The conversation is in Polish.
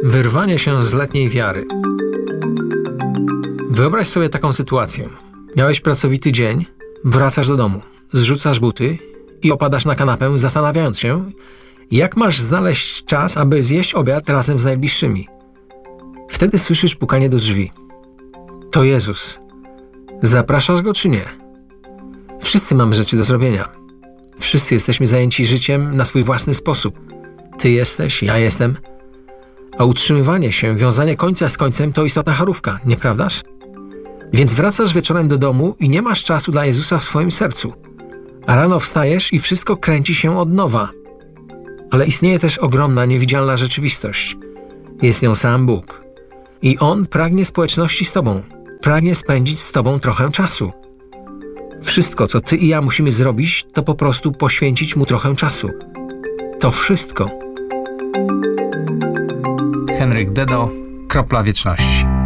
Wyrwanie się z letniej wiary. Wyobraź sobie taką sytuację. Miałeś pracowity dzień, wracasz do domu, zrzucasz buty i opadasz na kanapę, zastanawiając się, jak masz znaleźć czas, aby zjeść obiad razem z najbliższymi. Wtedy słyszysz pukanie do drzwi. To Jezus. Zapraszasz Go czy nie? Wszyscy mamy rzeczy do zrobienia. Wszyscy jesteśmy zajęci życiem na swój własny sposób. Ty jesteś, ja jestem. A utrzymywanie się, wiązanie końca z końcem to istotna charówka, nieprawdaż? Więc wracasz wieczorem do domu i nie masz czasu dla Jezusa w swoim sercu. A rano wstajesz i wszystko kręci się od nowa. Ale istnieje też ogromna, niewidzialna rzeczywistość. Jest nią sam Bóg. I On pragnie społeczności z Tobą. Pragnie spędzić z Tobą trochę czasu. Wszystko, co Ty i ja musimy zrobić, to po prostu poświęcić Mu trochę czasu. To wszystko. Henryk Dedo, Kropla Wieczności.